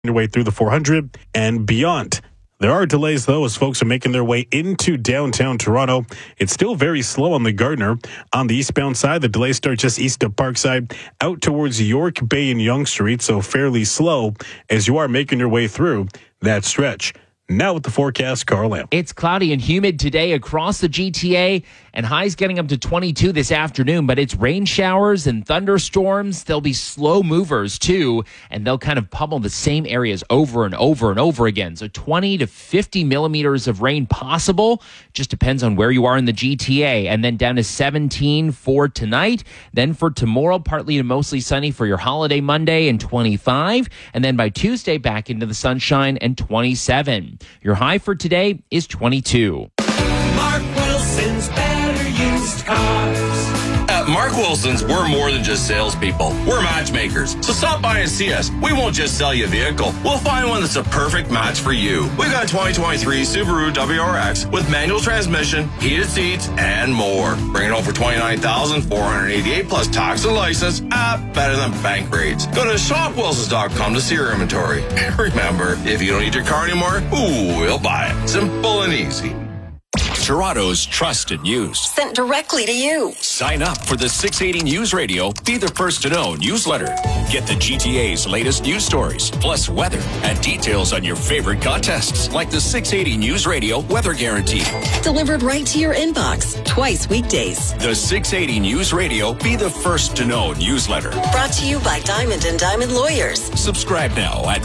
your way through the 400 and beyond. There are delays, though, as folks are making their way into downtown Toronto. It's still very slow on the Gardiner. On the eastbound side, the delays start just east of Parkside, out towards York Bay and Yonge Street, so fairly slow as you are making your way through that stretch. Now with the forecast, Carl Lamb. It's cloudy and humid today across the GTA, and highs getting up to 22 this afternoon, but it's rain showers and thunderstorms. They'll be slow movers, too, and they'll kind of pummel the same areas over and over and over again. So 20 to 50 millimeters of rain possible. Just depends on where you are in the GTA. And then down to 17 for tonight. Then for tomorrow, partly to mostly sunny for your holiday Monday and 25. And then by Tuesday, back into the sunshine and 27. Your high for today is 22. Mark Wilson's Better Used Cars. At Mark Wilson's, we're more than just salespeople. We're matchmakers. So stop by and see us. We won't just sell you a vehicle. We'll find one that's a perfect match for you. We've got a 2023 Subaru WRX with manual transmission, heated seats, and more. Bringing home for $29,488 plus tax and license. Better than bank rates. Go to shopwilsons.com to see your inventory. Remember, if you don't need your car anymore, we'll buy it. Simple and easy. Toronto's trusted news. Sent directly to you. Sign up for the 680 News Radio Be the First to Know newsletter. Get the GTA's latest news stories, plus weather and details on your favorite contests, like the 680 News Radio Weather Guarantee. Delivered right to your inbox, twice weekdays. The 680 News Radio Be the First to Know newsletter. Brought to you by Diamond & Diamond Lawyers. Subscribe now at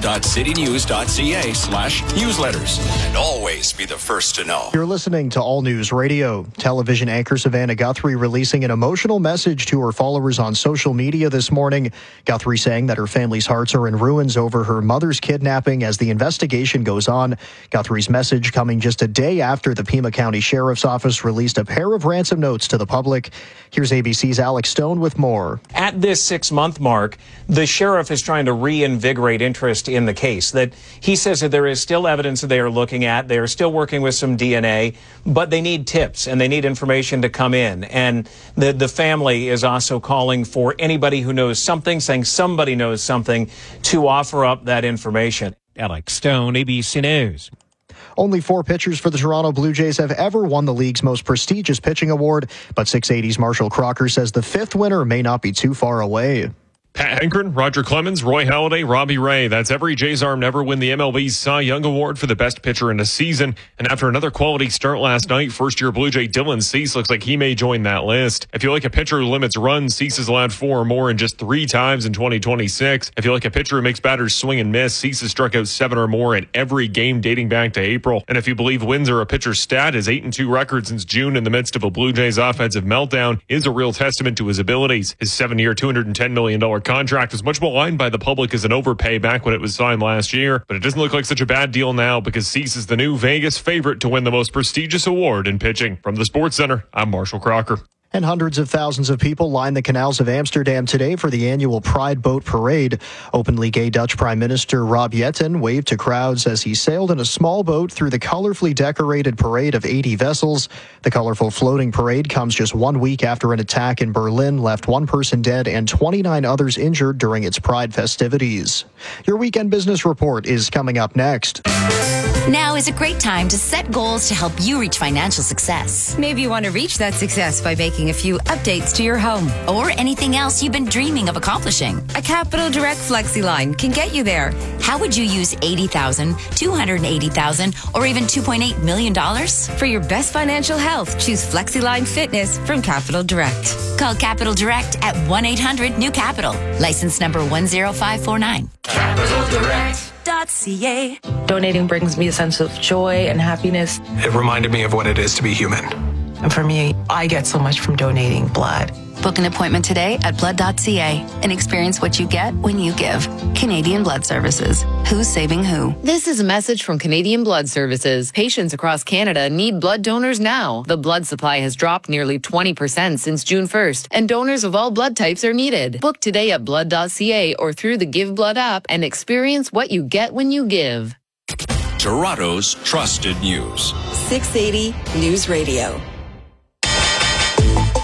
toronto.citynews.ca/newsletters. And always be the first to know. You're listening to All News Radio. Television anchor Savannah Guthrie releasing an emotional message to her followers on social media this morning. Guthrie saying that her family's hearts are in ruins over her mother's kidnapping as the investigation goes on. Guthrie's message coming just a day after the Pima County Sheriff's Office released a pair of ransom notes to the public. Here's ABC's Alex Stone with more. At this 6-month mark, the sheriff is trying to reinvigorate interest in the case. That he says that there is still evidence that they are looking at. They are still working with some DNA, but they need tips and they need information to come in. And the family is also calling for anybody who knows something, saying somebody knows something, to offer up that information. Alex Stone, ABC News. Only 4 pitchers for the Toronto Blue Jays have ever won the league's most prestigious pitching award, but 680's Marshall Crocker says the 5th winner may not be too far away. Pat Henkren, Roger Clemens, Roy Halladay, Robbie Ray. That's every Jays arm never win the MLB's Cy Young Award for the best pitcher in a season. And after another quality start last night, first-year Blue Jay Dylan Cease looks like he may join that list. If you like a pitcher who limits runs, Cease has allowed 4 or more in just 3 times in 2026. If you like a pitcher who makes batters swing and miss, Cease has struck out 7 or more in every game dating back to April. And if you believe wins are a pitcher's stat, his 8-2 record since June in the midst of a Blue Jays offensive meltdown is a real testament to his abilities. His 7-year, $210 million contract was much maligned by the public as an overpay back when it was signed last year, but it doesn't look like such a bad deal now because Cease is the new Vegas favorite to win the most prestigious award in pitching. From the Sports Center, I'm Marshall Crocker. And hundreds of thousands of people line the canals of Amsterdam today for the annual Pride Boat Parade. Openly gay Dutch Prime Minister Rob Jetten waved to crowds as he sailed in a small boat through the colorfully decorated parade of 80 vessels. The colorful floating parade comes just 1 week after an attack in Berlin left 1 person dead and 29 others injured during its Pride festivities. Your weekend business report is coming up next. Now is a great time to set goals to help you reach financial success. Maybe you want to reach that success by making a few updates to your home. Or anything else you've been dreaming of accomplishing. A Capital Direct FlexiLine can get you there. How would you use $80,000, $280,000, or even $2.8 million? For your best financial health, choose FlexiLine Fitness from Capital Direct. Call Capital Direct at 1-800-NEW-CAPITAL. License number 10549. CapitalDirect.ca. Donating brings me a sense of joy and happiness. It reminded me of what it is to be human. And for me, I get so much from donating blood. Book an appointment today at blood.ca and experience what you get when you give. Canadian Blood Services. Who's saving who? This is a message from Canadian Blood Services. Patients across Canada need blood donors now. The blood supply has dropped nearly 20% since June 1st, and donors of all blood types are needed. Book today at blood.ca or through the Give Blood app and experience what you get when you give. Toronto's trusted news. 680 News Radio.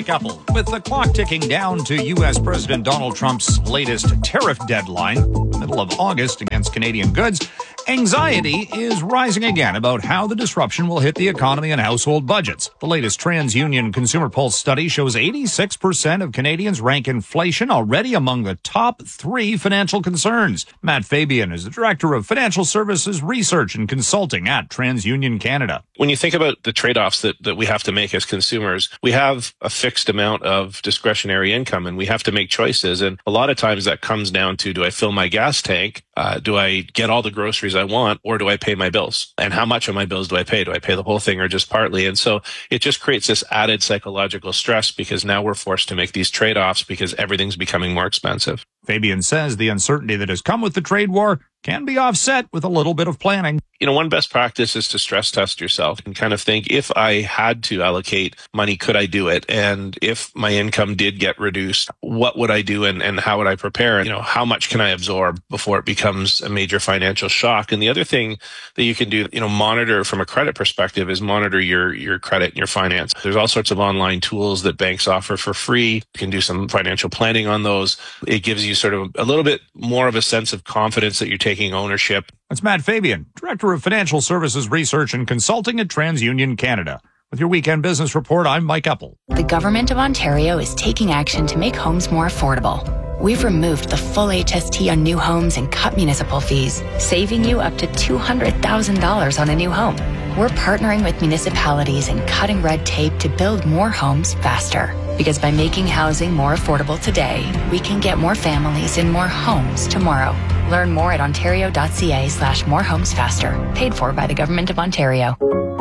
Epple. With the clock ticking down to U.S. President Donald Trump's latest tariff deadline, middle of August, against Canadian goods, anxiety is rising again about how the disruption will hit the economy and household budgets. The latest TransUnion Consumer Pulse study shows 86% of Canadians rank inflation already among the top 3 financial concerns. Matt Fabian is the Director of Financial Services Research and Consulting at TransUnion Canada. When you think about the trade-offs that we have to make as consumers, we have a fixed amount of discretionary income and we have to make choices. And a lot of times that comes down to, do I fill my gas tank? Do I get all the groceries I want, or do I pay my bills? And how much of my bills do I pay? Do I pay the whole thing or just partly? And so it just creates this added psychological stress because now we're forced to make these trade-offs because everything's becoming more expensive. Fabian says the uncertainty that has come with the trade war can be offset with a little bit of planning. You know, one best practice is to stress test yourself and kind of think, if I had to allocate money, could I do it? And if my income did get reduced, what would I do and how would I prepare? You know, how much can I absorb before it becomes a major financial shock? And the other thing that you can do, you know, monitor from a credit perspective is monitor your credit and your finance. There's all sorts of online tools that banks offer for free. You can do some financial planning on those. It gives you sort of a little bit more of a sense of confidence that you're taking ownership. That's Matt Fabian, Director of Financial Services Research and Consulting at TransUnion Canada. With your Weekend Business Report, I'm Mike Epple. The Government of Ontario is taking action to make homes more affordable. We've removed the full HST on new homes and cut municipal fees, saving you up to $200,000 on a new home. We're partnering with municipalities and cutting red tape to build more homes faster. Because by making housing more affordable today, we can get more families in more homes tomorrow. Learn more at ontario.ca/morehomesfaster. Paid for by the Government of Ontario.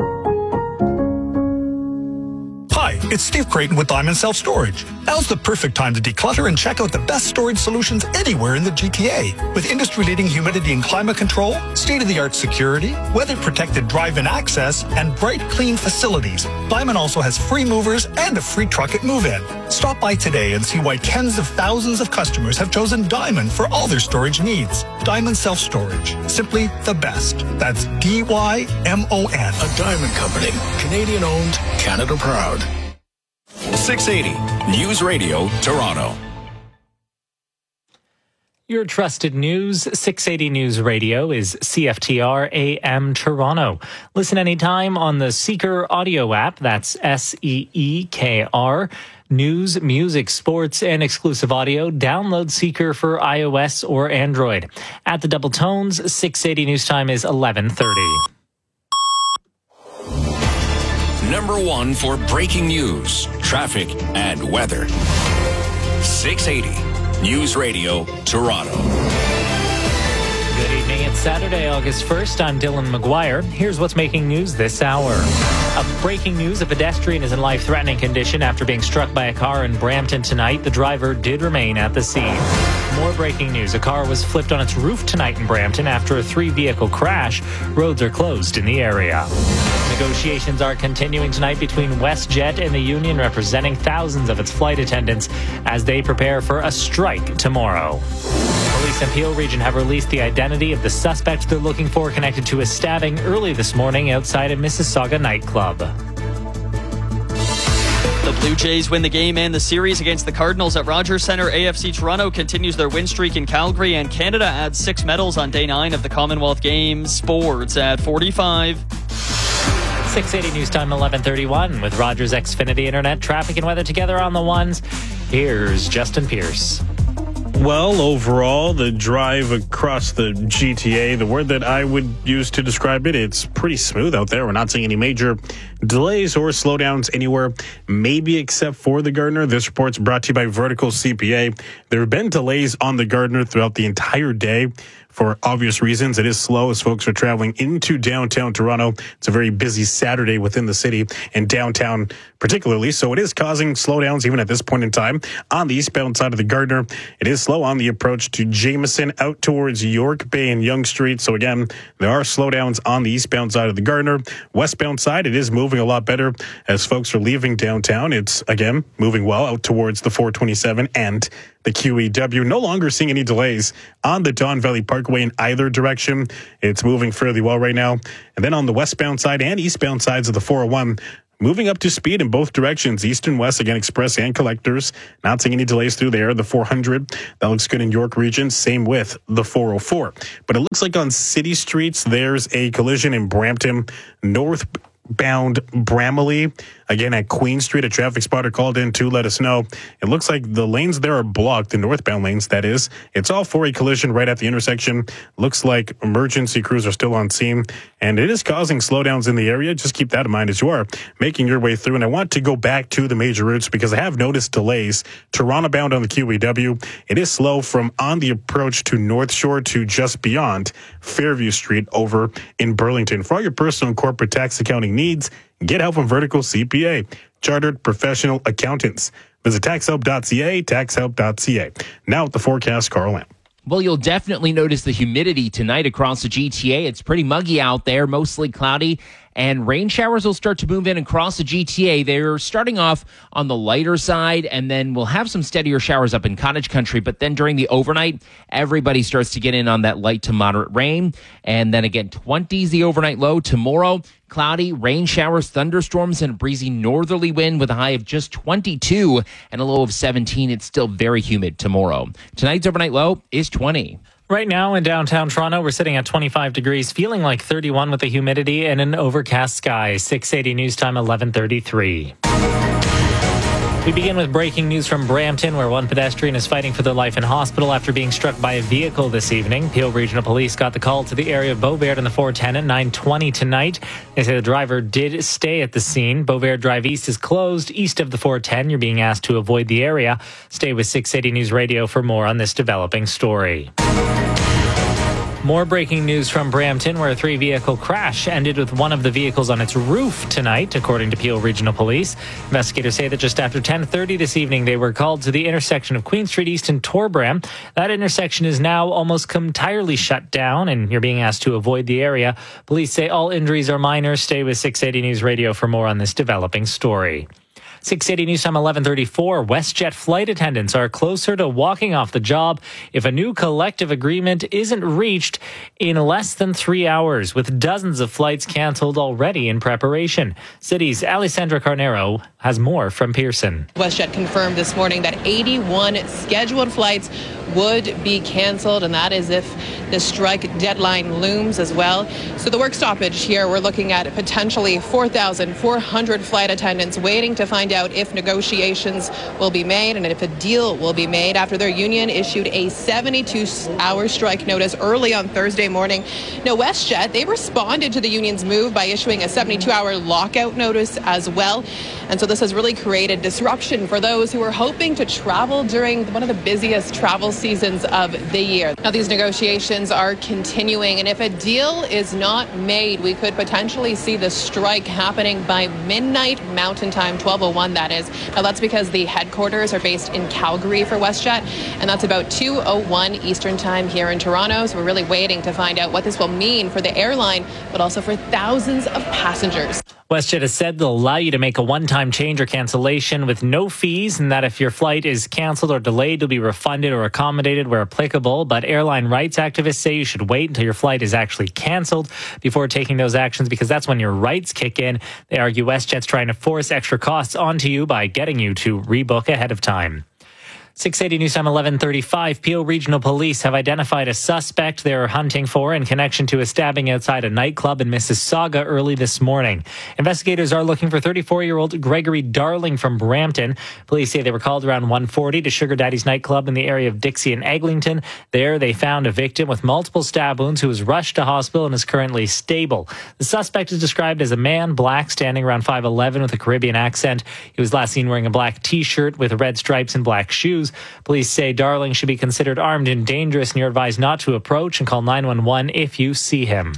Hi, it's Steve Creighton with Diamond Self-Storage. Now's the perfect time to declutter and check out the best storage solutions anywhere in the GTA. With industry-leading humidity and climate control, state-of-the-art security, weather-protected drive-in access, and bright, clean facilities, Diamond also has free movers and a free truck at move-in. Stop by today and see why tens of thousands of customers have chosen Diamond for all their storage needs. Diamond Self-Storage. Simply the best. That's D-Y-M-O-N. A Diamond Company. Canadian-owned, Canada-proud. 680 News Radio, Toronto. Your trusted news, 680 News Radio, is CFTR AM Toronto. Listen anytime on the Seeker audio app. That's SEEKR. News, music, sports, and exclusive audio. Download Seeker for iOS or Android. At the Double Tones, 680 News Time is 11:30. Number 1 for breaking news, traffic, and weather. 680 News Radio, Toronto. Good evening. It's Saturday, August 1st. I'm Dylan McGuire. Here's what's making news this hour. Breaking news, a pedestrian is in life-threatening condition after being struck by a car in Brampton tonight. The driver did remain at the scene. More breaking news. A car was flipped on its roof tonight in Brampton after a 3-vehicle crash. Roads are closed in the area. Negotiations are continuing tonight between WestJet and the union, representing thousands of its flight attendants as they prepare for a strike tomorrow. Police in Peel Region have released the identity of the suspect they're looking for connected to a stabbing early this morning outside a Mississauga nightclub. The Blue Jays win the game and the series against the Cardinals at Rogers Centre. AFC Toronto continues their win streak in Calgary, and Canada adds 6 medals on day 9 of the Commonwealth Games. Sports at 45. 680 News Time, 11:31 with Rogers Xfinity Internet. Traffic and weather together on the ones. Here's Justin Pierce. Well, overall, the drive across the GTA, the word that I would use to describe it, it's pretty smooth out there. We're not seeing any major delays or slowdowns anywhere, maybe except for the Gardiner. This report's brought to you by Vertical CPA. There have been delays on the Gardiner throughout the entire day. For obvious reasons, it is slow as folks are traveling into downtown Toronto. It's a very busy Saturday within the city and downtown particularly, so it is causing slowdowns even at this point in time. On the eastbound side of the Gardiner, it is slow on the approach to Jameson out towards York Bay and Yonge Street. So again, there are slowdowns on the eastbound side of the Gardiner. Westbound side, it is moving a lot better as folks are leaving downtown. It's, again, moving well out towards the 427 and the QEW. No longer seeing any delays on the Don Valley Parkway in either direction. It's moving fairly well right now. And then on the westbound side and eastbound sides of the 401, moving up to speed in both directions, east and west, again, express and collectors. Not seeing any delays through there. The 400, that looks good in York region. Same with the 404. But it looks like on city streets, there's a collision in Brampton, northbound Bramalea. Again, at Queen Street, a traffic spotter called in to let us know. It looks like the lanes there are blocked, the northbound lanes, that is. It's all for a collision right at the intersection. Looks like emergency crews are still on scene, and it is causing slowdowns in the area. Just keep that in mind as you are making your way through. And I want to go back to the major routes because I have noticed delays. Toronto bound on the QEW. It is slow from on the approach to North Shore to just beyond Fairview Street over in Burlington. For all your personal and corporate tax accounting needs, get help from Vertical CPA, chartered professional accountants. Visit taxhelp.ca, taxhelp.ca. Now with the forecast, Carl Lamb. Well, you'll definitely notice the humidity tonight across the GTA. It's pretty muggy out there, mostly cloudy, and rain showers will start to move in across the GTA. They're starting off on the lighter side, and then we'll have some steadier showers up in Cottage Country. But then during the overnight, everybody starts to get in on that light to moderate rain. And then again, 20s the overnight low. Tomorrow, cloudy, rain showers, thunderstorms, and a breezy northerly wind with a high of just 22 and a low of 17. It's still very humid tomorrow. Tonight's overnight low is 20. Right now in downtown Toronto, we're sitting at 25 degrees, feeling like 31 with the humidity and an overcast sky. 680 news time, 11:33. We begin with breaking news from Brampton, where one pedestrian is fighting for their life in hospital after being struck by a vehicle this evening. Peel Regional Police got the call to the area of Beauvert in the 410 at 9:20 tonight. They say the driver did stay at the scene. Beauvert Drive East is closed. East of the 410, you're being asked to avoid the area. Stay with 680 News Radio for more on this developing story. More breaking news from Brampton, where a 3-vehicle crash ended with one of the vehicles on its roof tonight, according to Peel Regional Police. Investigators say that just after 10:30 this evening, they were called to the intersection of Queen Street East and Torbram. That intersection is now almost entirely shut down, and you're being asked to avoid the area. Police say all injuries are minor. Stay with 680 News Radio for more on this developing story. 680 News Time 11:34. WestJet flight attendants are closer to walking off the job if a new collective agreement isn't reached in less than 3 hours, with dozens of flights canceled already in preparation. City's Alessandra Carnero has more from Pearson. WestJet confirmed this morning that 81 scheduled flights would be canceled, and that is if the strike deadline looms as well. So the work stoppage here, we're looking at potentially 4,400 flight attendants waiting to find out if negotiations will be made and if a deal will be made after their union issued a 72-hour strike notice early on Thursday morning. Now, WestJet, they responded to the union's move by issuing a 72-hour lockout notice as well. And so this has really created disruption for those who are hoping to travel during one of the busiest travel seasons of the year. Now, these negotiations are continuing, and if a deal is not made, we could potentially see the strike happening by midnight Mountain Time, 12:01 that is. Now, that's because the headquarters are based in Calgary for WestJet, and that's about 2:01 Eastern Time here in Toronto. So we're really waiting to find out what this will mean for the airline, but also for thousands of passengers. WestJet has said they'll allow you to make a one-time change or cancellation with no fees, and that if your flight is canceled or delayed, you'll be refunded or accommodated where applicable. But airline rights activists say you should wait until your flight is actually canceled before taking those actions, because that's when your rights kick in. They argue WestJet's trying to force extra costs onto you by getting you to rebook ahead of time. 680 News Time 11:35. Peel Regional Police have identified a suspect they're hunting for in connection to a stabbing outside a nightclub in Mississauga early this morning. Investigators are looking for 34-year-old Gregory Darling from Brampton. Police say they were called around 1:40 to Sugar Daddy's nightclub in the area of Dixie and Eglinton. There, they found a victim with multiple stab wounds who was rushed to hospital and is currently stable. The suspect is described as a man, black, standing around 5'11", with a Caribbean accent. He was last seen wearing a black T-shirt with red stripes and black shoes. Police say Darling should be considered armed and dangerous, and you're advised not to approach and call 911 if you see him.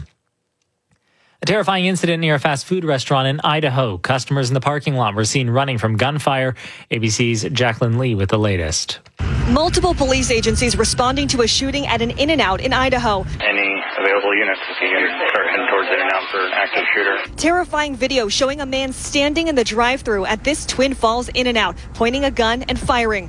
A terrifying incident near a fast food restaurant in Idaho. Customers in the parking lot were seen running from gunfire. ABC's Jacqueline Lee with the latest. Multiple police agencies responding to a shooting at an In-N-Out in Idaho. Any available units, if you can start heading towards In-N-Out for an active shooter. Terrifying video showing a man standing in the drive-thru at this Twin Falls In-N-Out, pointing a gun and firing.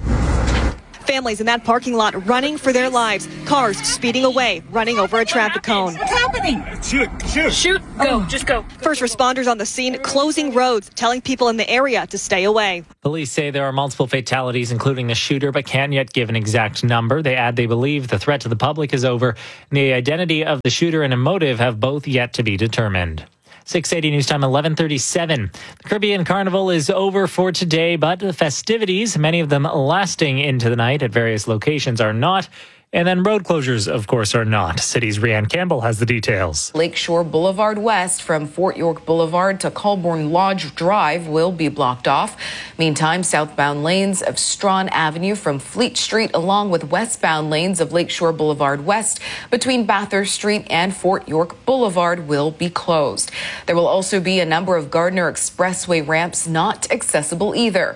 Families in that parking lot running for their lives. Cars speeding away, running over a traffic cone. What's happening? coming. Shoot. Go. Just go. First responders on the scene closing roads, telling people in the area to stay away. Police say there are multiple fatalities, including the shooter, but can't yet give an exact number. They add they believe the threat to the public is over, and the identity of the shooter and a motive have both yet to be determined. 6:80 News Time, 11:37. The Caribbean Carnival is over for today, but the festivities, many of them lasting into the night at various locations, are not. And then road closures, of course, are not. City's Rianne Campbell has the details. Lakeshore Boulevard West from Fort York Boulevard to Colborne Lodge Drive will be blocked off. Meantime, southbound lanes of Strawn Avenue from Fleet Street along with westbound lanes of Lakeshore Boulevard West between Bathurst Street and Fort York Boulevard will be closed. There will also be a number of Gardiner Expressway ramps not accessible either.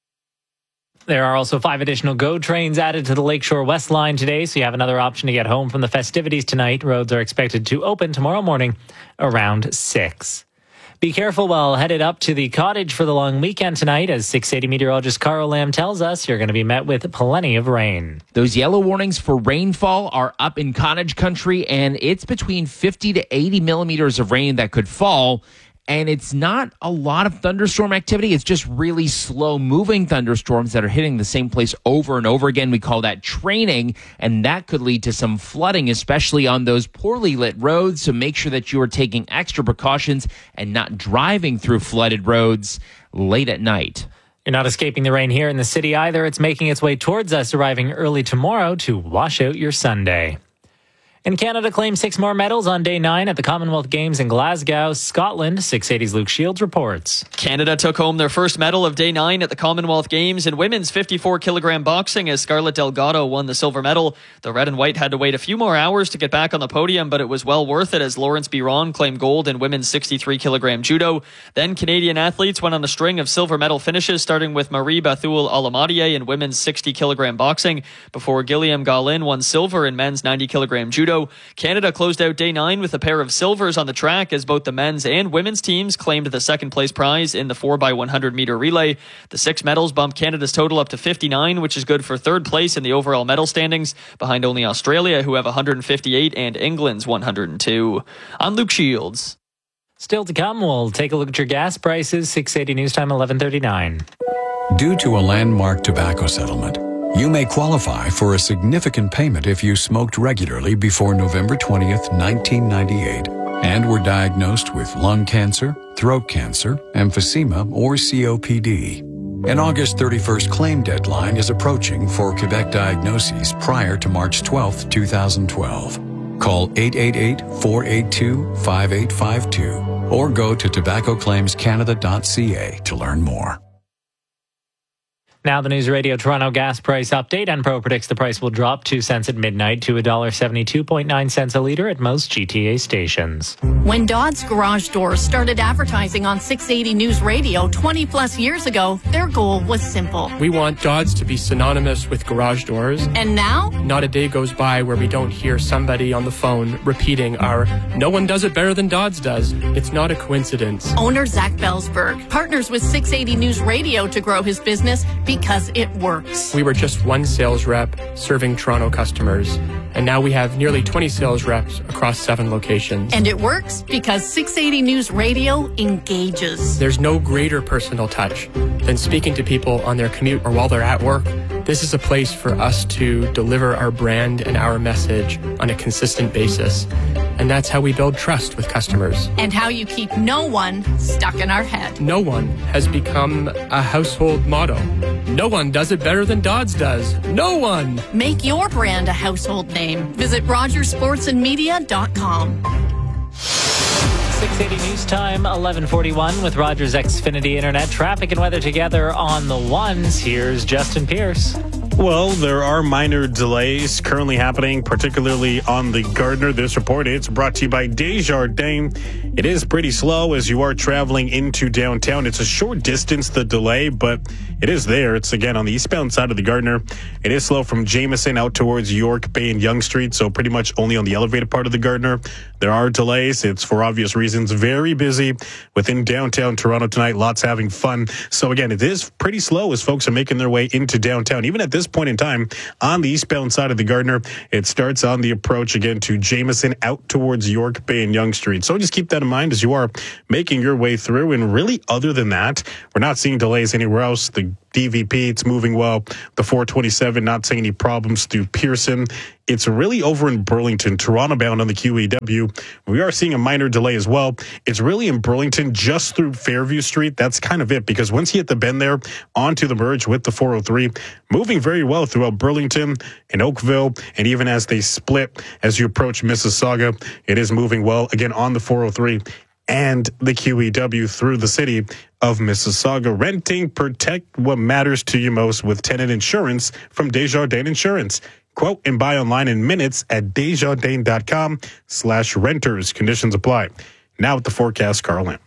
There are also 5 additional GO trains added to the Lakeshore West line today, so you have another option to get home from the festivities tonight. Roads are expected to open tomorrow morning around 6. Be careful while headed up to the cottage for the long weekend tonight. As 680 meteorologist Carl Lamb tells us, you're going to be met with plenty of rain. Those yellow warnings for rainfall are up in cottage country, and it's between 50 to 80 millimeters of rain that could fall. And it's not a lot of thunderstorm activity. It's just really slow-moving thunderstorms that are hitting the same place over and over again. We call that training, and that could lead to some flooding, especially on those poorly lit roads. So make sure that you are taking extra precautions and not driving through flooded roads late at night. You're not escaping the rain here in the city either. It's making its way towards us, arriving early tomorrow to wash out your Sunday. And Canada claims 6 more medals on day 9 at the Commonwealth Games in Glasgow, Scotland. 680's Luke Shields reports. Canada took home their first medal of day 9 at the Commonwealth Games in women's 54-kilogram boxing as Scarlett Delgado won the silver medal. The red and white had to wait a few more hours to get back on the podium, but it was well worth it as Lawrence Biron claimed gold in women's 63-kilogram judo. Then Canadian athletes went on a string of silver medal finishes, starting with Marie Bethul Alamadier in women's 60-kilogram boxing, before Gilliam Gaulin won silver in men's 90-kilogram judo. Canada closed out day 9 with a pair of silvers on the track as both the men's and women's teams claimed the second place prize in the 4x100 meter relay. The 6 medals bumped Canada's total up to 59, which is good for third place in the overall medal standings, behind only Australia, who have 158, and England's 102. I'm Luke Shields. Still to come, we'll take a look at your gas prices. 680 News Time, 11:39. Due to a landmark tobacco settlement, you may qualify for a significant payment if you smoked regularly before November 20th, 1998, and were diagnosed with lung cancer, throat cancer, emphysema, or COPD. An August 31st claim deadline is approaching for Quebec diagnoses prior to March 12th, 2012. Call 888-482-5852 or go to tobaccoclaimscanada.ca to learn more. Now the News Radio Toronto gas price update. Enpro predicts the price will drop 2 cents at midnight to $1.72.9 a litre at most GTA stations. When Dodds Garage Doors started advertising on 680 News Radio 20 plus years ago, their goal was simple. We want Dodds to be synonymous with garage doors. And now? Not a day goes by where we don't hear somebody on the phone repeating our "no one does it better than Dodds does." It's not a coincidence. Owner Zach Belsberg partners with 680 News Radio to grow his business because it works. We were just one sales rep serving Toronto customers, and now we have nearly 20 sales reps across 7 locations. And it works because 680 News Radio engages. There's no greater personal touch than speaking to people on their commute or while they're at work. This is a place for us to deliver our brand and our message on a consistent basis. And that's how we build trust with customers. And how you keep no one stuck in our head. No one has become a household motto. No one does it better than Dodds does. No one! Make your brand a household name. Visit RogersSportsandMedia.com. 680 News Time, 11:41 with Rogers Xfinity Internet. Traffic and weather together on the ones. Here's Justin Pierce. Well, there are minor delays currently happening, particularly on the Gardiner. This report, it's brought to you by Desjardins. It is pretty slow as you are traveling into downtown. It's a short distance, the delay, but it is there. It's, again, on the eastbound side of the Gardiner. It is slow from Jameson out towards York Bay and Yonge Street, so pretty much only on the elevated part of the Gardiner. There are delays. It's, for obvious reasons, very busy within downtown Toronto tonight. Lots having fun. So, again, it is pretty slow as folks are making their way into downtown. Even at this point in time on the eastbound side of the Gardiner. It starts on the approach again to Jameson out towards York Bay and Yonge Street. So just keep that in mind as you are making your way through. And really, other than that, we're not seeing delays anywhere else. The DVP, it's moving well. The 427, not seeing any problems through Pearson. It's really over in Burlington, Toronto bound on the QEW. We are seeing a minor delay as well. It's really in Burlington, just through Fairview Street. That's kind of it, because once you hit the bend there, onto the merge with the 403, moving very well throughout Burlington and Oakville, and even as they split, as you approach Mississauga, it is moving well, again, on the 403 and the QEW through the city of Mississauga. Renting, protect what matters to you most with tenant insurance from Desjardins Insurance. Quote and buy online in minutes at desjardins.com/renters. Conditions apply. Now with the forecast, Carl Lamb.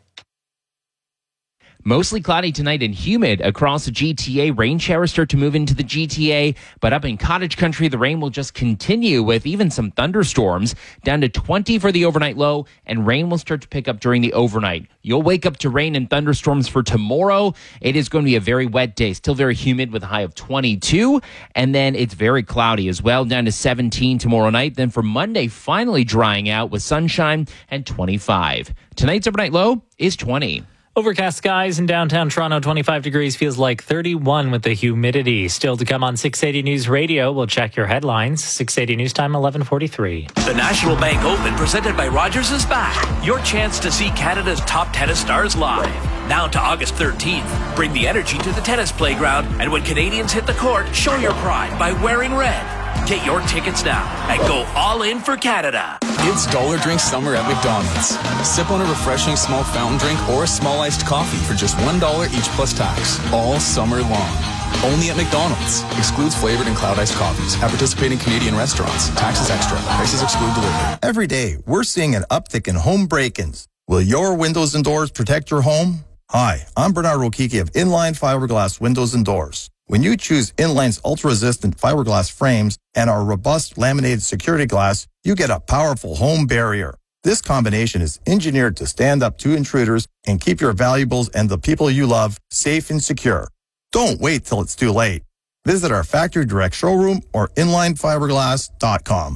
Mostly cloudy tonight and humid across the GTA. Rain showers start to move into the GTA, but up in Cottage Country, the rain will just continue with even some thunderstorms. Down to 20 for the overnight low, and rain will start to pick up during the overnight. You'll wake up to rain and thunderstorms for tomorrow. It is going to be a very wet day, still very humid with a high of 22, and then it's very cloudy as well, down to 17 tomorrow night. Then for Monday, finally drying out with sunshine and 25. Tonight's overnight low is 20. Overcast skies in downtown Toronto, 25 degrees, feels like 31 with the humidity. Still to come on 680 News Radio. We'll check your headlines. 680 News Time, 11:43. The National Bank Open, presented by Rogers, is back. Your chance to see Canada's top tennis stars live. Now to August 13th. Bring the energy to the tennis playground, and when Canadians hit the court, show your pride by wearing red. Get your tickets now and go all in for Canada. It's Dollar Drink Summer at McDonald's. Sip on a refreshing small fountain drink or a small iced coffee for just $1 each plus tax, all summer long. Only at McDonald's. Excludes flavored and cloud iced coffees at participating Canadian restaurants. Taxes extra. Prices exclude delivery. Every day, we're seeing an uptick in home break-ins. Will your windows and doors protect your home? Hi, I'm Bernard Rokiki of Inline Fiberglass Windows and Doors. When you choose Inline's ultra-resistant fiberglass frames and our robust laminated security glass, you get a powerful home barrier. This combination is engineered to stand up to intruders and keep your valuables and the people you love safe and secure. Don't wait till it's too late. Visit our factory direct showroom or inlinefiberglass.com.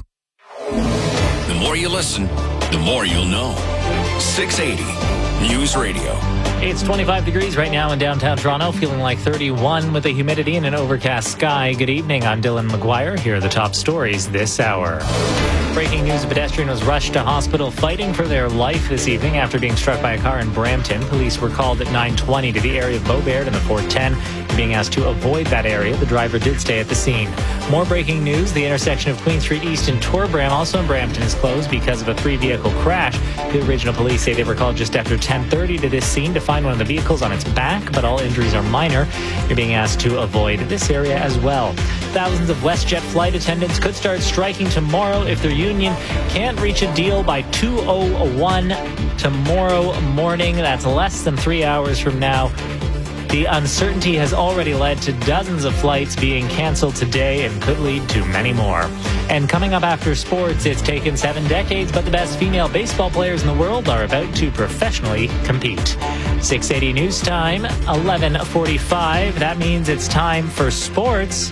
The more you listen, the more you'll know. 680 News Radio. It's 25 degrees right now in downtown Toronto, feeling like 31 with the humidity and an overcast sky. Good evening, I'm Dylan McGuire. Here are the top stories this hour. Breaking news, a pedestrian was rushed to hospital fighting for their life this evening after being struck by a car in Brampton. Police were called at 9:20 to the area of Beaubaird and the 410, being asked to avoid that area. The driver did stay at the scene. More breaking news, the intersection of Queen Street East and Torbram, also in Brampton, is closed because of a 3-vehicle crash. The regional police say they were called just after 10:30 to this scene to find one of the vehicles on its back, but all injuries are minor. You're being asked to avoid this area as well. Thousands of WestJet flight attendants could start striking tomorrow if their union can't reach a deal by 2:01 tomorrow morning. That's less than 3 hours from now. The uncertainty has already led to dozens of flights being canceled today and could lead to many more. And coming up after sports, it's taken 7 decades, but the best female baseball players in the world are about to professionally compete. 680 News Time, 11:45. That means it's time for sports.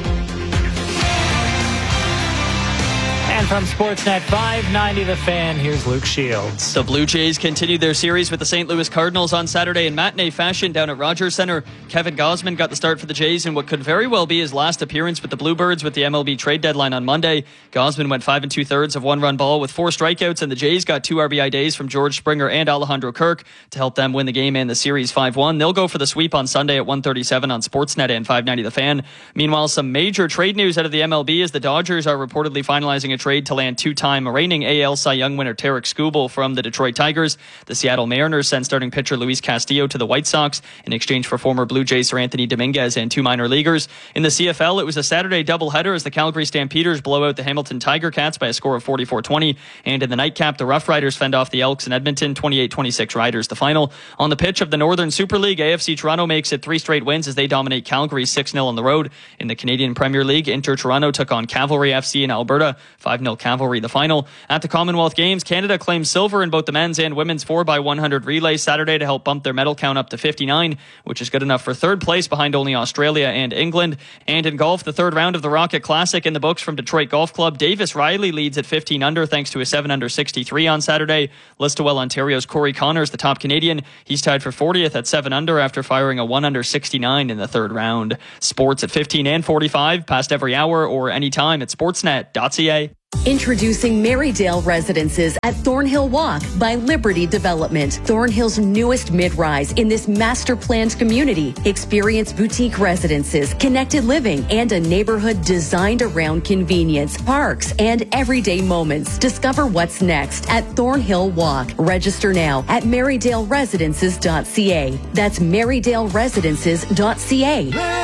And from Sportsnet 590 The Fan, here's Luke Shields. The Blue Jays continued their series with the St. Louis Cardinals on Saturday in matinee fashion down at Rogers Centre. Kevin Gausman got the start for the Jays in what could very well be his last appearance with the Bluebirds with the MLB trade deadline on Monday. Gausman went 5 2/3 of one-run ball with 4 strikeouts, and the Jays got 2 RBI days from George Springer and Alejandro Kirk to help them win the game and the series 5-1. They'll go for the sweep on Sunday at 1:37 on Sportsnet and 590 The Fan. Meanwhile, some major trade news out of the MLB as the Dodgers are reportedly finalizing a trade to land 2-time reigning AL Cy Young winner Tarek Skubal from the Detroit Tigers. The Seattle Mariners sent starting pitcher Luis Castillo to the White Sox in exchange for former Blue Jays Sir Anthony Dominguez and 2 minor leaguers. In the CFL, it was a Saturday doubleheader as the Calgary Stampeders blow out the Hamilton Tiger Cats by a score of 44-20. And in the nightcap, the Rough Riders fend off the Elks in Edmonton, 28-26 Riders the final. On the pitch of the Northern Super League, AFC Toronto makes it 3 straight wins as they dominate Calgary 6-0 on the road. In the Canadian Premier League, Inter Toronto took on Cavalry FC in Alberta, 5-0 Windmill Cavalry. The final at the Commonwealth Games, Canada claimed silver in both the men's and women's 4x100 relays Saturday to help bump their medal count up to 59, which is good enough for third place behind only Australia and England. And in golf, the third round of the Rocket Classic in the books from Detroit Golf Club. Davis Riley leads at 15 under thanks to a 7 under 63 on Saturday. Listowel, Ontario's Corey Connors, the top Canadian. He's tied for 40th at 7 under after firing a 1 under 69 in the third round. Sports at 15 and 45, past every hour or anytime at sportsnet.ca. Introducing Marydale Residences at Thornhill Walk by Liberty Development. Thornhill's newest mid-rise in this master-planned community. Experience boutique residences, connected living, and a neighborhood designed around convenience, parks, and everyday moments. Discover what's next at Thornhill Walk. Register now at MarydaleResidences.ca. That's MarydaleResidences.ca.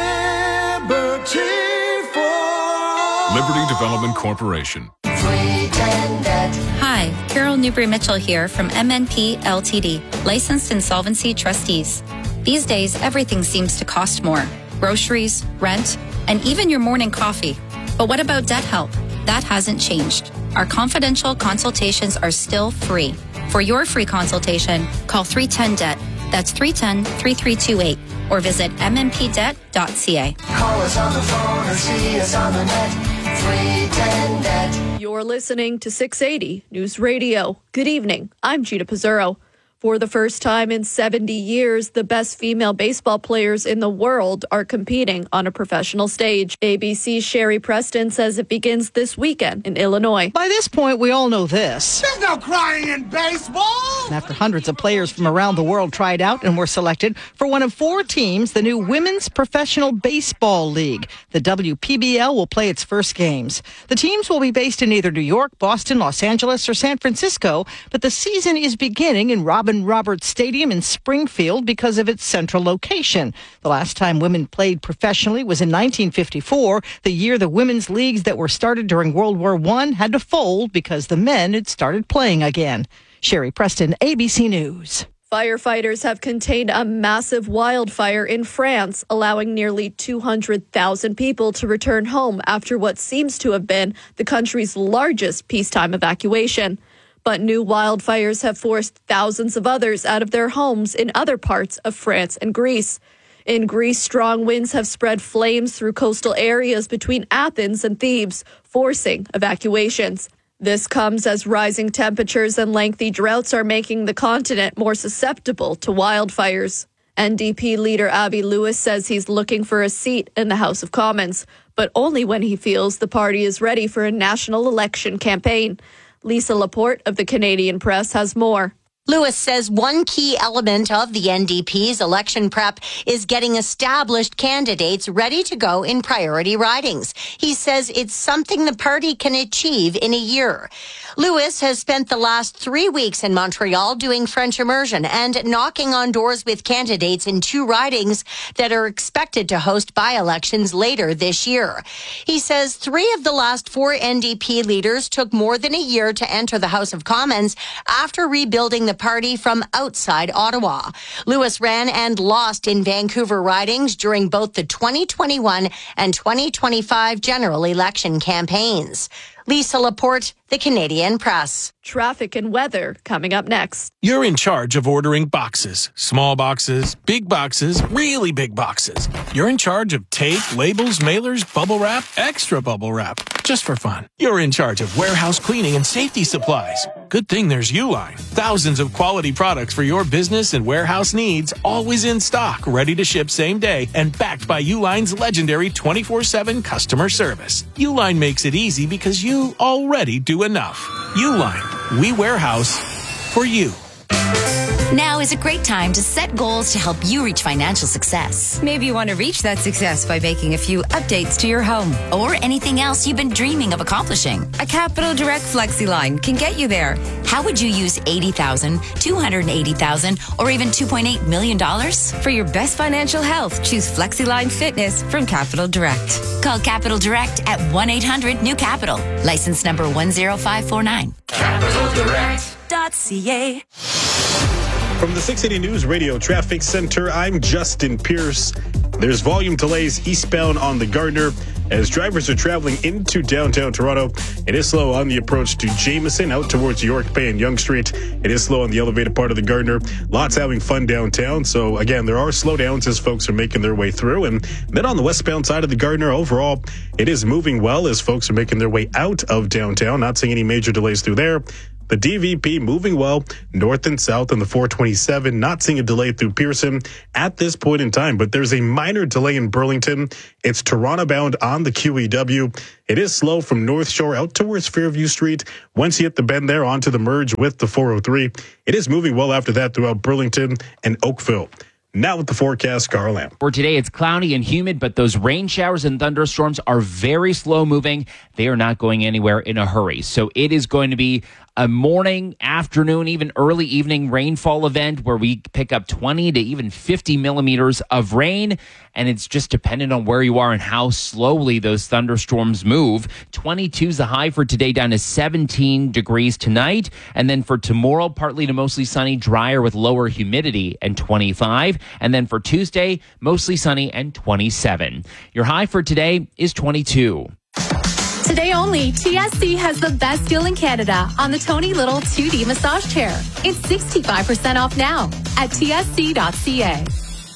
Liberty Development Corporation. Hi, Carol Newbury-Mitchell here from MNP Ltd, licensed insolvency trustees. These days, everything seems to cost more. Groceries, rent, and even your morning coffee. But what about debt help? That hasn't changed. Our confidential consultations are still free. For your free consultation, call 310-DEBT. That's 310-3328. Or visit mmpdebt.ca. Call us on the phone or see us on the net. 310-DEBT. You're listening to 680 News Radio. Good evening. I'm Gina Pizzurro. For the first time in 70 years, the best female baseball players in the world are competing on a professional stage. ABC's Sherry Preston says it begins this weekend in Illinois. By this point, we all know this. There's no crying in baseball! After hundreds of players from around the world tried out and were selected for one of 4 teams, the new Women's Professional Baseball League. The WPBL will play its first games. The teams will be based in either New York, Boston, Los Angeles, or San Francisco, but the season is beginning in Robin Roberts Stadium in Springfield because of its central location. The last time women played professionally was in 1954, the year the women's leagues that were started during World War I had to fold because the men had started playing again. Sherry Preston, ABC News. Firefighters have contained a massive wildfire in France, allowing nearly 200,000 people to return home after what seems to have been the country's largest peacetime evacuation. But new wildfires have forced thousands of others out of their homes in other parts of France and Greece. In Greece, strong winds have spread flames through coastal areas between Athens and Thebes, forcing evacuations. This comes as rising temperatures and lengthy droughts are making the continent more susceptible to wildfires. NDP leader Abbie Lewis says he's looking for a seat in the House of Commons, but only when he feels the party is ready for a national election campaign. Lisa Laporte of the Canadian Press has more. Lewis says one key element of the NDP's election prep is getting established candidates ready to go in priority ridings. He says it's something the party can achieve in a year. Lewis has spent the last 3 weeks in Montreal doing French immersion and knocking on doors with candidates in 2 ridings that are expected to host by-elections later this year. He says 3 of the last 4 NDP leaders took more than a year to enter the House of Commons after rebuilding the party from outside Ottawa. Lewis ran and lost in Vancouver ridings during both the 2021 and 2025 general election campaigns. Lisa Laporte, the Canadian Press. Traffic and weather coming up next. You're in charge of ordering boxes. Small boxes, big boxes, really big boxes. You're in charge of tape, labels, mailers, bubble wrap, extra bubble wrap. Just for fun. You're in charge of warehouse cleaning and safety supplies. Good thing there's Uline. Thousands of quality products for your business and warehouse needs, always in stock, ready to ship same day, and backed by Uline's legendary 24/7 customer service. Uline makes it easy because you already do enough. Uline, we warehouse for you. Now is a great time to set goals to help you reach financial success. Maybe you want to reach that success by making a few updates to your home. Or anything else you've been dreaming of accomplishing. A Capital Direct FlexiLine can get you there. How would you use $80,000, $280,000, or even $2.8 million? For your best financial health, choose FlexiLine Fitness from Capital Direct. Call Capital Direct at 1-800-NEW-CAPITAL. License number 10549. CapitalDirect.ca. From the 680 News Radio Traffic Center, I'm Justin Pierce. There's volume delays eastbound on the Gardner as drivers are traveling into downtown Toronto. It is slow on the approach to Jameson out towards York Bay and Yonge Street. It is slow on the elevated part of the Gardner. Lots having fun downtown. So again, there are slowdowns as folks are making their way through. And then on the westbound side of the Gardner, overall, it is moving well as folks are making their way out of downtown. Not seeing any major delays through there. The DVP moving well north and south on the 427, not seeing a delay through Pearson at this point in time, but there's a minor delay in Burlington. It's Toronto bound on the QEW. It is slow from North Shore out towards Fairview Street. Once you hit the bend there onto the merge with the 403, it is moving well after that throughout Burlington and Oakville. Now with the forecast, Carl Lamb. For today, it's cloudy and humid, but those rain showers and thunderstorms are very slow moving. They are not going anywhere in a hurry. So it is going to be a morning, afternoon, even early evening rainfall event where we pick up 20 to even 50 millimeters of rain. And it's just dependent on where you are and how slowly those thunderstorms move. 22 is the high for today, down to 17 degrees tonight. And then for tomorrow, partly to mostly sunny, drier with lower humidity and 25. And then for Tuesday, mostly sunny and 27. Your high for today is 22. Today only, TSC has the best deal in Canada on the Tony Little 2D massage chair. It's 65% off now at tsc.ca.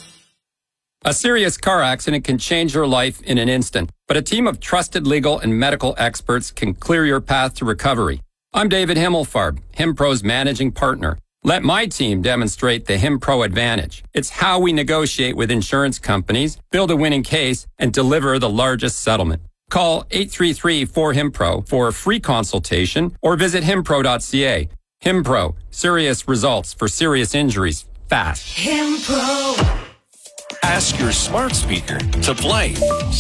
A serious car accident can change your life in an instant, but a team of trusted legal and medical experts can clear your path to recovery. I'm David Himmelfarb, HimPro's managing partner. Let my team demonstrate the HimPro advantage. It's how we negotiate with insurance companies, build a winning case, and deliver the largest settlement. Call 833-4HIMPRO for a free consultation or visit himpro.ca. HimPro, serious results for serious injuries, fast. HimPro. Ask your smart speaker to play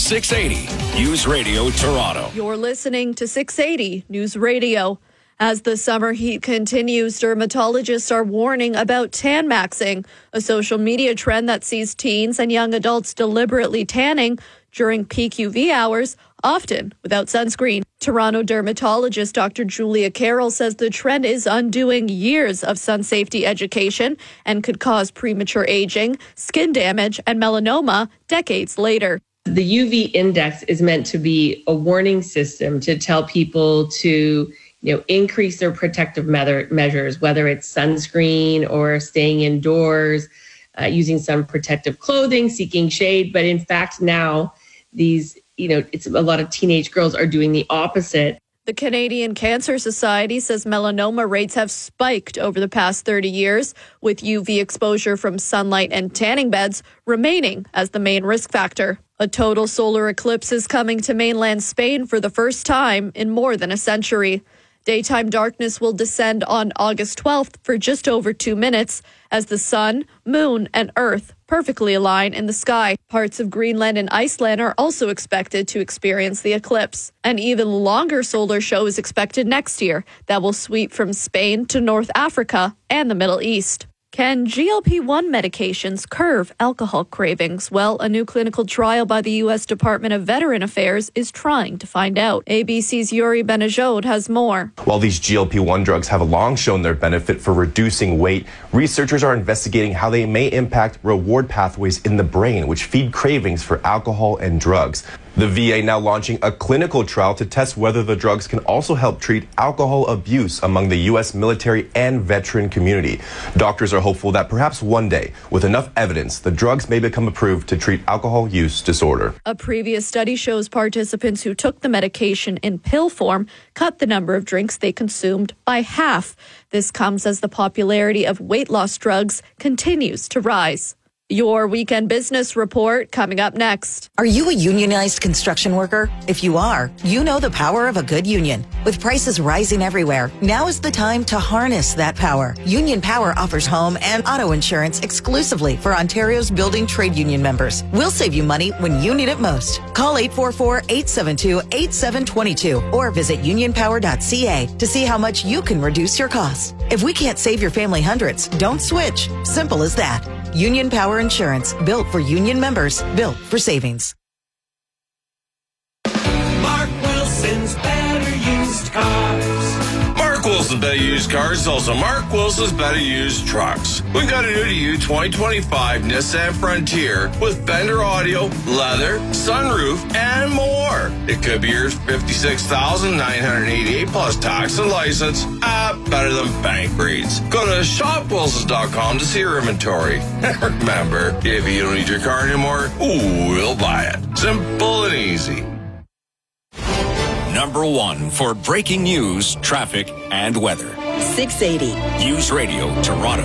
680 News Radio Toronto. You're listening to 680 News Radio. As the summer heat continues, dermatologists are warning about tan maxing, a social media trend that sees teens and young adults deliberately tanning during peak UV hours, often without sunscreen. Toronto dermatologist Dr. Julia Carroll says the trend is undoing years of sun safety education and could cause premature aging, skin damage, and melanoma decades later. The UV index is meant to be a warning system to tell people to increase their protective measures, whether it's sunscreen or staying indoors, using some protective clothing, seeking shade. But in fact, now it's a lot of teenage girls are doing the opposite. The Canadian Cancer Society says melanoma rates have spiked over the past 30 years, with UV exposure from sunlight and tanning beds remaining as the main risk factor. A total solar eclipse is coming to mainland Spain for the first time in more than a century. Daytime darkness will descend on August 12th for just over 2 minutes as the sun, moon, and earth perfectly align in the sky. Parts of Greenland and Iceland are also expected to experience the eclipse. An even longer solar show is expected next year that will sweep from Spain to North Africa and the Middle East. Can GLP-1 medications curb alcohol cravings? Well, a new clinical trial by the U.S. Department of Veteran Affairs is trying to find out. ABC's Yuri Benajod has more. While these GLP-1 drugs have long shown their benefit for reducing weight, researchers are investigating how they may impact reward pathways in the brain, which feed cravings for alcohol and drugs. The VA now launching a clinical trial to test whether the drugs can also help treat alcohol abuse among the U.S. military and veteran community. Doctors are hopeful that perhaps one day, with enough evidence, the drugs may become approved to treat alcohol use disorder. A previous study shows participants who took the medication in pill form cut the number of drinks they consumed by half. This comes as the popularity of weight loss drugs continues to rise. Your weekend business report coming up next. Are you a unionized construction worker? If you are, you know the power of a good union. With prices rising everywhere, now is the time to harness that power. Union Power offers home and auto insurance exclusively for Ontario's building trade union members. We'll save you money when you need it most. Call 844-872-8722 or visit unionpower.ca to see how much you can reduce your costs. If we can't save your family hundreds, don't switch. Simple as that. Union Power Insurance, built for union members, built for savings. Mark Wilson's Better Used Cars. Mark Wilson Wilson's Better Used Cars is also Mark Wilson's Better Used Trucks. We got a new to you 2025 Nissan Frontier with Bender audio, leather, sunroof, and more. It could be yours for $56,988 plus tax and license. Better than bank rates. Go to shopwilsons.com to see your inventory. Remember, if you don't need your car anymore, we'll buy it. Simple and easy. Number 1 for breaking news, traffic, and weather. 680. News Radio Toronto.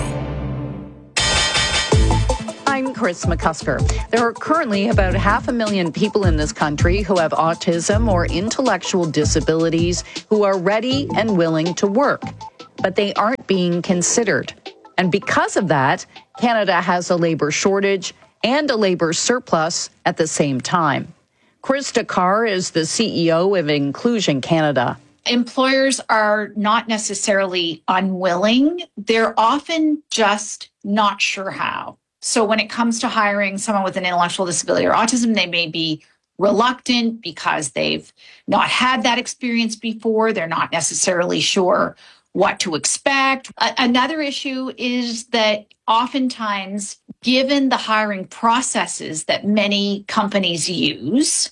I'm Chris McCusker. There are currently about 500,000 people in this country who have autism or intellectual disabilities who are ready and willing to work, but they aren't being considered. And because of that, Canada has a labor shortage and a labor surplus at the same time. Krista Carr is the CEO of Inclusion Canada. Employers are not necessarily unwilling. They're often just not sure how. So when it comes to hiring someone with an intellectual disability or autism, they may be reluctant because they've not had that experience before. They're not necessarily sure what to expect. Another issue is that oftentimes, given the hiring processes that many companies use,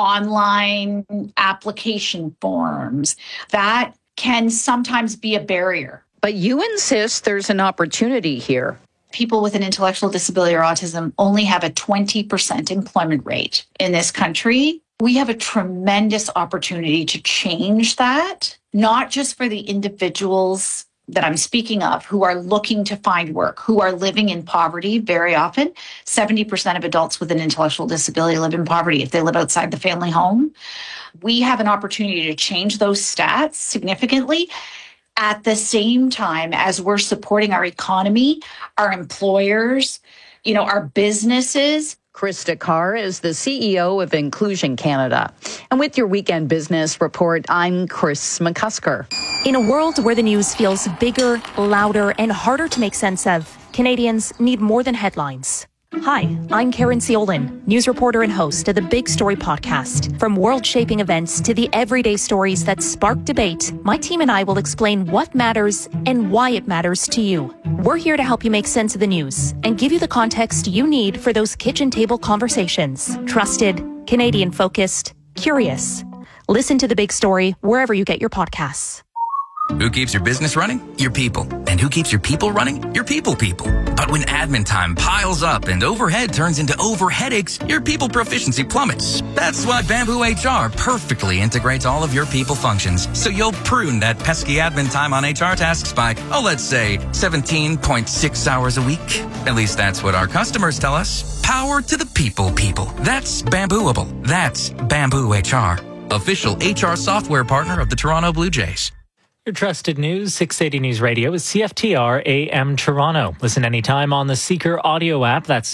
online application forms, that can sometimes be a barrier. But you insist there's an opportunity here. People with an intellectual disability or autism only have a 20% employment rate in this country. We have a tremendous opportunity to change that, not just for the individuals that I'm speaking of who are looking to find work, who are living in poverty very often. 70% of adults with an intellectual disability live in poverty if they live outside the family home. We have an opportunity to change those stats significantly at the same time as we're supporting our economy, our employers, our businesses. Krista Carr is the CEO of Inclusion Canada. And with your weekend business report, I'm Chris McCusker. In a world where the news feels bigger, louder, and harder to make sense of, Canadians need more than headlines. Hi, I'm Karen Ciolin, news reporter and host of the Big Story podcast. From world-shaping events to the everyday stories that spark debate, my team and I will explain what matters and why it matters to you. We're here to help you make sense of the news and give you the context you need for those kitchen table conversations. Trusted, Canadian-focused, curious. Listen to The Big Story wherever you get your podcasts. Who keeps your business running? Your people. And who keeps your people running? Your people. But when admin time piles up and overhead turns into overheadaches, your people proficiency plummets. That's why Bamboo HR perfectly integrates all of your people functions. So you'll prune that pesky admin time on HR tasks by, let's say 17.6 hours a week. At least that's what our customers tell us. Power to the people. That's Bambooable. That's Bamboo HR. Official HR software partner of the Toronto Blue Jays. Your trusted news, 680 News Radio is CFTR AM Toronto. Listen anytime on the Seeker audio app. That's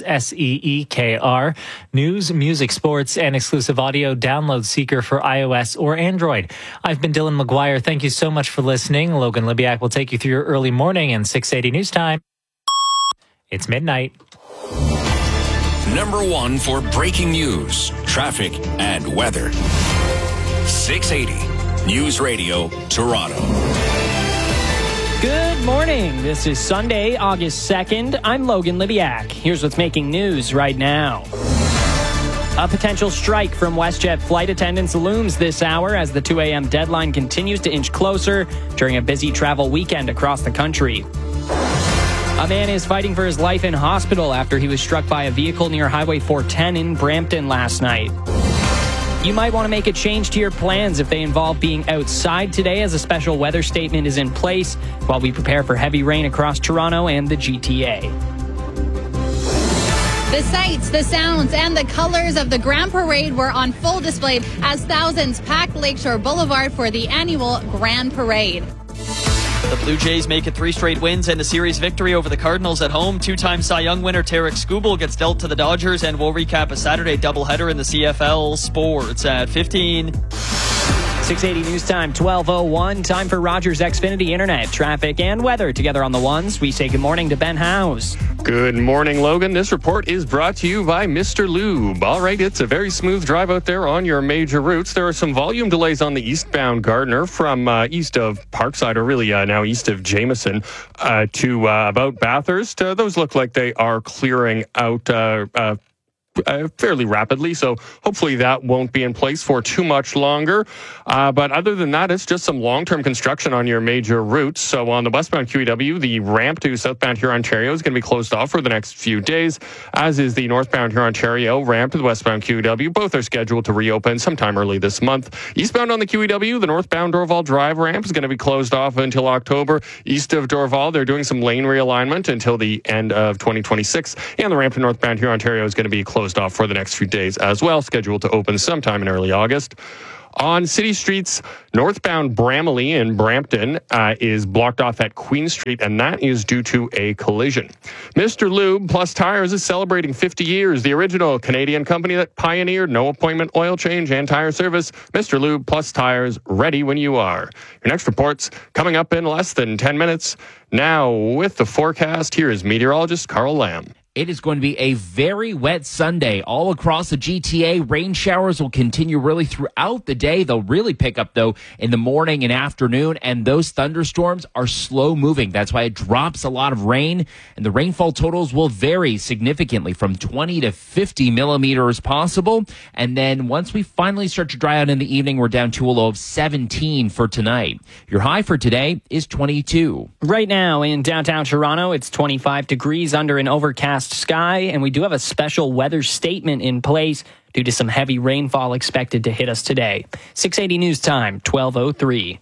SEEKR. News, music, sports, and exclusive audio. Download Seeker for iOS or Android. I've been Dylan McGuire. Thank you so much for listening. Logan Libiak will take you through your early morning and 680 News Time. It's midnight. Number 1 for breaking news, traffic, and weather. 680 News Radio Toronto. Good morning. This is Sunday, August 2nd. I'm Logan Libiak. Here's what's making news right now. A potential strike from WestJet flight attendants looms this hour as the 2 a.m. deadline continues to inch closer during a busy travel weekend across the country. A man is fighting for his life in hospital after he was struck by a vehicle near Highway 410 in Brampton last night. You might want to make a change to your plans if they involve being outside today, as a special weather statement is in place while we prepare for heavy rain across Toronto and the GTA. The sights, the sounds, and the colors of the Grand Parade were on full display as thousands packed Lakeshore Boulevard for the annual Grand Parade. The Blue Jays make it 3 straight wins and a series victory over the Cardinals at home. 2-time Cy Young winner Tarek Skubal gets dealt to the Dodgers, and we'll recap a Saturday doubleheader in the CFL. Sports at 15. 680 News Time, 12:01. Time for Rogers Xfinity Internet. Traffic and weather together on the ones. We say good morning to Ben Howes. Good morning, Logan. This report is brought to you by Mr. Lube. All right, it's a very smooth drive out there on your major routes. There are some volume delays on the eastbound Gardiner from east of Parkside, or really now east of Jameson, to about Bathurst. Those look like they are clearing out fairly rapidly, so hopefully that won't be in place for too much longer. But other than that, it's just some long-term construction on your major routes. So on the westbound QEW, the ramp to southbound Huron-Ontario is going to be closed off for the next few days, as is the northbound Huron-Ontario ramp to the westbound QEW. Both are scheduled to reopen sometime early this month. Eastbound on the QEW, the northbound Dorval Drive ramp is going to be closed off until October. East of Dorval, they're doing some lane realignment until the end of 2026. And the ramp to northbound Huron-Ontario is going to be closed off for the next few days as well, scheduled to open sometime in early August. On city streets, northbound Bramalea in Brampton is blocked off at Queen Street, and that is due to a collision. Mr. Lube Plus Tires is celebrating 50 years. The original Canadian company that pioneered no appointment oil change and tire service. Mr. Lube Plus Tires, ready when you are. Your next report's coming up in less than 10 minutes. Now, with the forecast, here is meteorologist Carl Lamb. It is going to be a very wet Sunday all across the GTA. Rain showers will continue really throughout the day. They'll really pick up, though, in the morning and afternoon, and those thunderstorms are slow moving. That's why it drops a lot of rain, and the rainfall totals will vary significantly from 20 to 50 millimeters possible. And then once we finally start to dry out in the evening, we're down to a low of 17 for tonight. Your high for today is 22. Right now in downtown Toronto, it's 25 degrees under an overcast sky, and we do have a special weather statement in place due to some heavy rainfall expected to hit us today. 680 News Time, 12:03.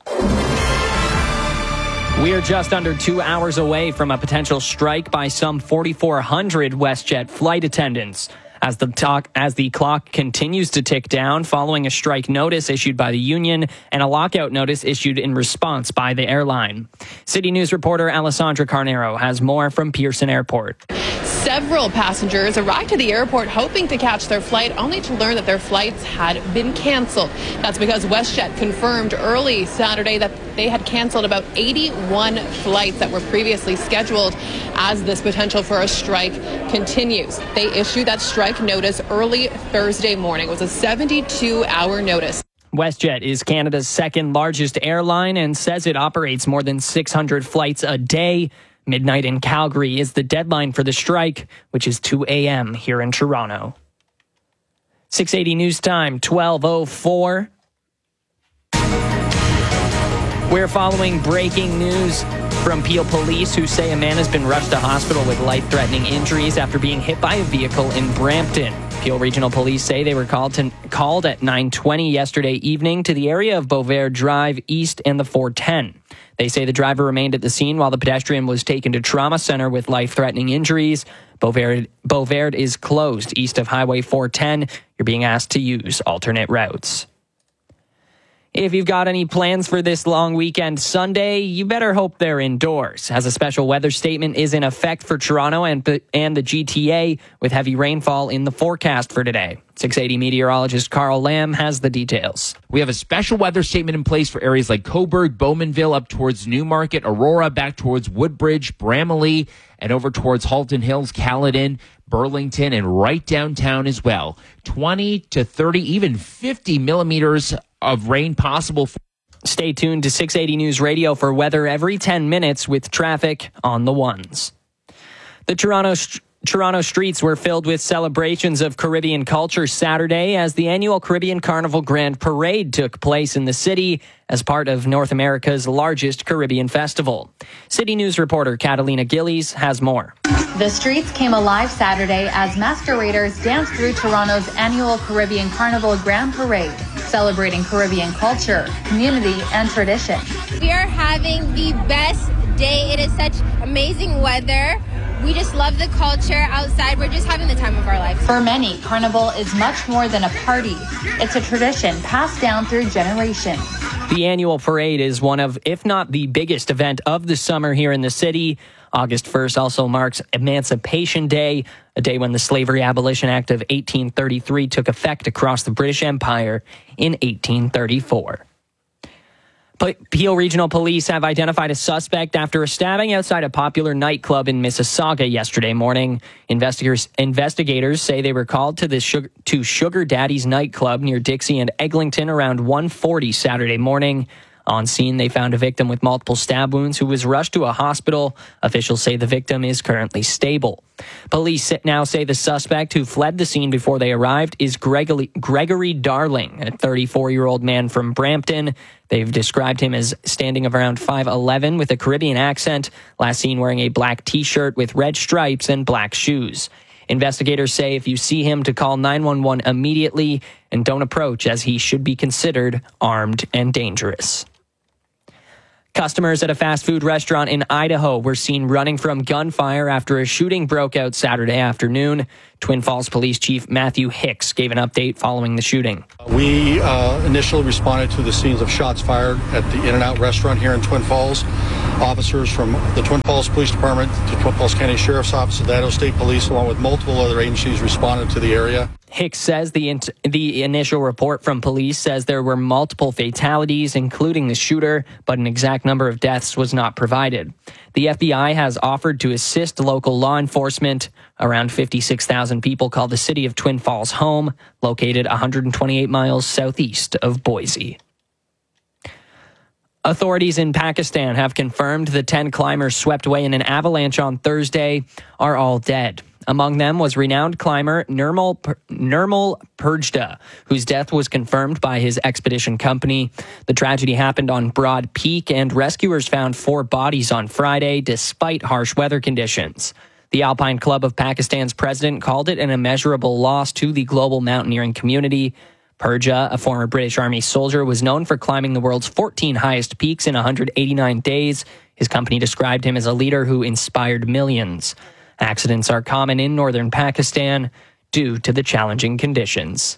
We are just under 2 hours away from a potential strike by some 4,400 WestJet flight attendants. As the clock continues to tick down following a strike notice issued by the union and a lockout notice issued in response by the airline. City News reporter Alessandra Carnero has more from Pearson Airport. Several passengers arrived to the airport hoping to catch their flight, only to learn that their flights had been canceled. That's because WestJet confirmed early Saturday that they had canceled about 81 flights that were previously scheduled as this potential for a strike continues. They issued that strike notice early Thursday morning. It was a 72-hour notice. WestJet is Canada's second largest airline and says it operates more than 600 flights a day. Midnight in Calgary is the deadline for the strike, which is 2 a.m. here in Toronto. 680 News Time, 12:04. We're following breaking news from Peel Police, who say a man has been rushed to hospital with life-threatening injuries after being hit by a vehicle in Brampton. Peel Regional Police say they were called at 9:20 yesterday evening to the area of Beauvert Drive East and the 410. They say the driver remained at the scene while the pedestrian was taken to trauma center with life-threatening injuries. Beauvert is closed east of Highway 410. You're being asked to use alternate routes. If you've got any plans for this long weekend Sunday, you better hope they're indoors, as a special weather statement is in effect for Toronto and the GTA, with heavy rainfall in the forecast for today. 680 meteorologist Carl Lamb has the details. We have a special weather statement in place for areas like Cobourg, Bowmanville, up towards Newmarket, Aurora, back towards Woodbridge, Bramalea, and over towards Halton Hills, Caledon, Burlington, and right downtown as well. 20 to 30, even 50 millimeters of rain possible. Stay tuned to 680 News Radio for weather every 10 minutes with traffic on the ones. The Toronto streets were filled with celebrations of Caribbean culture Saturday as the annual Caribbean Carnival Grand Parade took place in the city as part of North America's largest Caribbean festival. City News reporter Catalina Gillies has more. The streets came alive Saturday as masqueraders danced through Toronto's annual Caribbean Carnival Grand Parade, celebrating Caribbean culture, community, and tradition. We are having the best day. It is such amazing weather. We just love the culture outside. We're just having the time of our life. For many, Carnival is much more than a party. It's a tradition passed down through generations. The annual parade is one of, if not the biggest event of the summer here in the city. August 1st also marks Emancipation Day, a day when the Slavery Abolition Act of 1833 took effect across the British Empire in 1834. Peel Regional Police have identified a suspect after a stabbing outside a popular nightclub in Mississauga yesterday morning. Investigators say they were called to Sugar Daddy's nightclub near Dixie and Eglinton around 1:40 Saturday morning. On scene, they found a victim with multiple stab wounds who was rushed to a hospital. Officials say the victim is currently stable. Police now say the suspect who fled the scene before they arrived is Gregory Darling, a 34-year-old man from Brampton. They've described him as standing around 5'11" with a Caribbean accent, last seen wearing a black T-shirt with red stripes and black shoes. Investigators say if you see him to call 911 immediately and don't approach, as he should be considered armed and dangerous. Customers at a fast food restaurant in Idaho were seen running from gunfire after a shooting broke out Saturday afternoon. Twin Falls Police Chief Matthew Hicks gave an update following the shooting. We initially responded to the scenes of shots fired at the In-N-Out restaurant here in Twin Falls. Officers from the Twin Falls Police Department, the Twin Falls County Sheriff's Office, and the Idaho State Police, along with multiple other agencies, responded to the area. Hicks says the initial report from police says there were multiple fatalities, including the shooter, but an exact number of deaths was not provided. The FBI has offered to assist local law enforcement. Around 56,000 people call the city of Twin Falls home, located 128 miles southeast of Boise. Authorities in Pakistan have confirmed the 10 climbers swept away in an avalanche on Thursday are all dead. Among them was renowned climber Nirmal Purjda, whose death was confirmed by his expedition company. The tragedy happened on Broad Peak, and rescuers found 4 bodies on Friday, despite harsh weather conditions. The Alpine Club of Pakistan's president called it an immeasurable loss to the global mountaineering community. Purja, a former British Army soldier, was known for climbing the world's 14 highest peaks in 189 days. His company described him as a leader who inspired millions. Accidents are common in northern Pakistan due to the challenging conditions.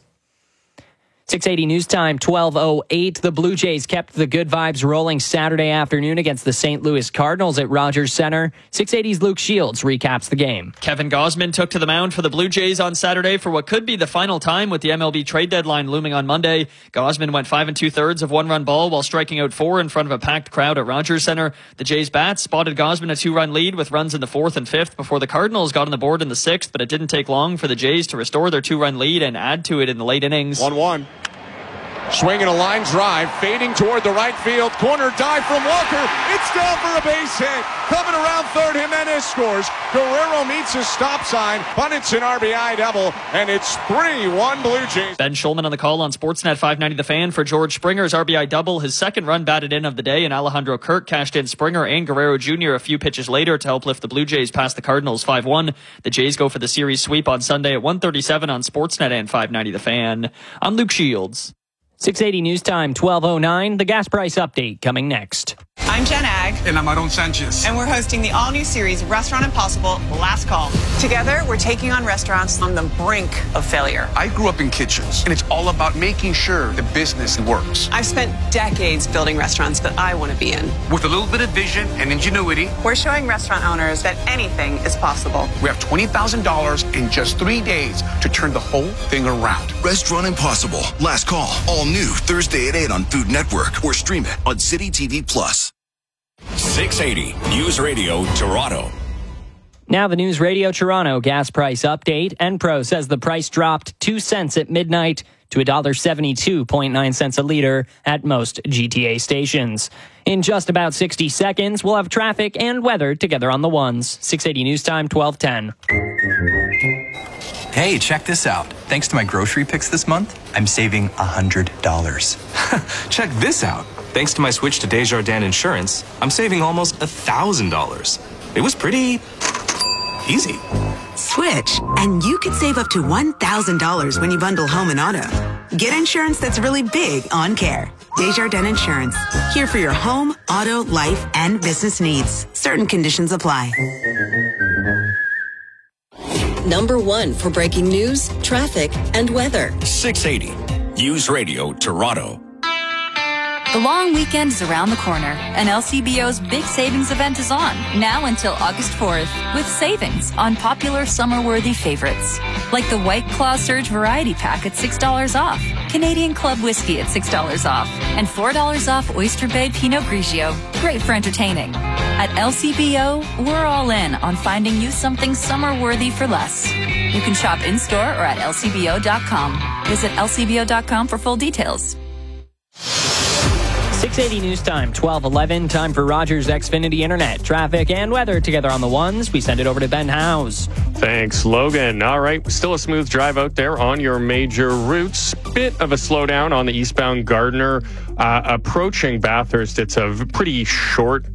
680 News Time, 12:08. The Blue Jays kept the good vibes rolling Saturday afternoon against the St. Louis Cardinals at Rogers Center. 680's Luke Shields recaps the game. Kevin Gausman took to the mound for the Blue Jays on Saturday for what could be the final time with the MLB trade deadline looming on Monday. Gausman went 5 2/3 of one-run ball while striking out 4 in front of a packed crowd at Rogers Center. The Jays bats spotted Gausman a 2-run lead with runs in the 4th and 5th before the Cardinals got on the board in the 6th, but it didn't take long for the Jays to restore their 2-run lead and add to it in the late innings. 1-1. Swinging a line drive, fading toward the right field. Corner dive from Walker. It's down for a base hit. Coming around third, Jimenez scores. Guerrero meets his stop sign, but it's an RBI double, and it's 3-1 Blue Jays. Ben Schulman on the call on Sportsnet 590 The Fan for George Springer's RBI double. His second run batted in of the day, and Alejandro Kirk cashed in Springer and Guerrero Jr. a few pitches later to help lift the Blue Jays past the Cardinals 5-1. The Jays go for the series sweep on Sunday at 1:37 on Sportsnet and 590 The Fan. I'm Luke Shields. 680 News Time, 12:09. The gas price update coming next. I'm Jen Ag. And I'm Aaron Sanchez. And we're hosting the all-new series, Restaurant Impossible, Last Call. Together, we're taking on restaurants on the brink of failure. I grew up in kitchens, and it's all about making sure the business works. I've spent decades building restaurants that I want to be in. With a little bit of vision and ingenuity, we're showing restaurant owners that anything is possible. We have $20,000 in just 3 days to turn the whole thing around. Restaurant Impossible, Last Call, all new Thursday at 8 on Food Network, or stream it on City TV Plus. 680 News Radio Toronto. Now the News Radio Toronto gas price update. Enpro says the price dropped 2 cents at midnight to $1.72.9 a liter at most GTA stations. In just about 60 seconds, we'll have traffic and weather together on the ones. 680 News Time, 12:10. Hey, check this out. Thanks to my grocery picks this month, I'm saving $100. Check this out. Thanks to my switch to Desjardins Insurance, I'm saving almost $1,000. It was pretty easy. Switch, and you could save up to $1,000 when you bundle home and auto. Get insurance that's really big on care. Desjardins Insurance, here for your home, auto, life, and business needs. Certain conditions apply. Number 1 for breaking news, traffic, and weather. 680 News Radio Toronto. The long weekend is around the corner, and LCBO's big savings event is on, now until August 4th, with savings on popular summer-worthy favorites, like the White Claw Surge Variety Pack at $6 off, Canadian Club whiskey at $6 off, and $4 off Oyster Bay Pinot Grigio. Great for entertaining. At LCBO, we're all in on finding you something summer-worthy for less. You can shop in-store or at lcbo.com. Visit lcbo.com for full details. 680 News Time, 12:11. Time for Rogers Xfinity Internet. Traffic and weather together on the ones. We send it over to Ben Howes. Thanks, Logan. All right, still a smooth drive out there on your major routes. Bit of a slowdown on the eastbound Gardiner. Approaching Bathurst, it's a pretty short